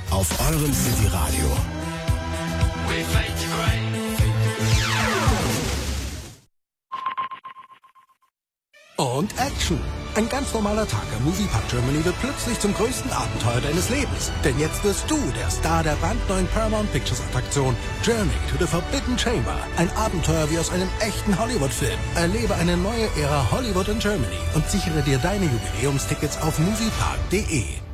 auf eurem City Radio. Und Action! Ein ganz normaler Tag am Moviepark Germany wird plötzlich zum größten Abenteuer deines Lebens. Denn jetzt wirst du der Star der brandneuen Paramount Pictures Attraktion Journey to the Forbidden Chamber. Ein Abenteuer wie aus einem echten Hollywood-Film. Erlebe eine neue Ära Hollywood in Germany und sichere dir deine Jubiläumstickets auf moviepark.de.